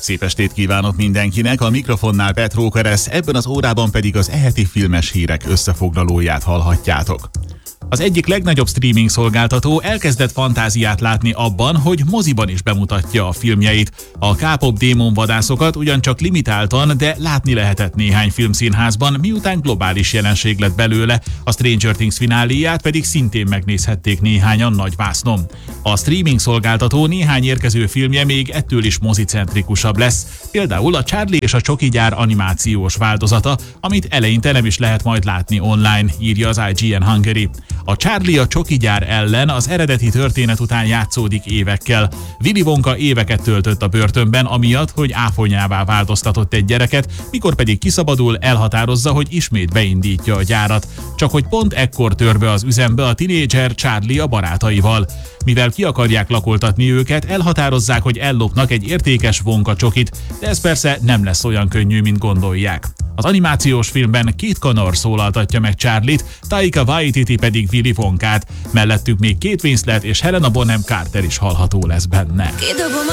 Szép estét kívánok mindenkinek, a mikrofonnál Petró Keresz, ebben az órában pedig az eheti filmes hírek összefoglalóját hallhatjátok. Az egyik legnagyobb streaming szolgáltató elkezdett fantáziát látni abban, hogy moziban is bemutatja a filmjeit. A K-pop démonvadászokat ugyancsak limitáltan, de látni lehetett néhány filmszínházban, miután globális jelenség lett belőle, a Stranger Things fináléját pedig szintén megnézhették néhányan nagyvásznon. A streaming szolgáltató néhány érkező filmje még ettől is mozicentrikusabb lesz, például a Charlie és a Csoki gyár animációs változata, amit eleinte nem is lehet majd látni online, írja az IGN Hungary. A Charlie a Csoki gyár ellen az eredeti történet után játszódik évekkel. Willy Wonka éveket töltött a börtönben, amiatt, hogy áfonyává változtatott egy gyereket, mikor pedig kiszabadul, elhatározza, hogy ismét beindítja a gyárat. Csak hogy pont ekkor tör be az üzembe a tinédzser Charlie a barátaival. Mivel ki akarják lakoltatni őket, elhatározzák, hogy ellopnak egy értékes Wonka csokit, de ez persze nem lesz olyan könnyű, mint gondolják. Az animációs filmben Kate Connor szólaltatja meg Charlie-t, Taika Waititi pedig Willy Wonkát, mellettük még Kate Winslet és Helena Bonham Carter is hallható lesz benne.